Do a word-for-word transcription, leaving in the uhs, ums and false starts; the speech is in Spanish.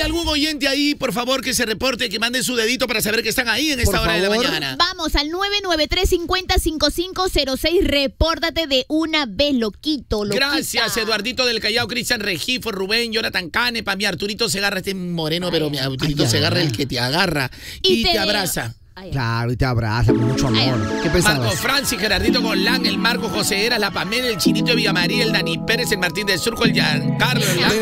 algún oyente ahí, por favor, que se reporte, que mande su dedito para saber que están ahí en esta Por hora favor. de la mañana? Vamos al nueve nueve tres cinco cero cinco cinco cero seis. Repórtate de una vez, loquito, loquita. Gracias, Eduardito del Callao, Cristian Regifo, Rubén, Jonathan Canepa, mi Arturito Segarra, este moreno, Ay, pero mi Arturito ay, Segarra ay. el que te agarra y, Y te, te- abraza. Ay, Claro, y te abraza con mucho amor. ¿Qué pensabas? Marco Francis, Gerardito Golán, el Marco José Eras, la Pamela, el Chinito de Villamaría, el Dani Pérez, el Martín del Surco, el Giancarlo, el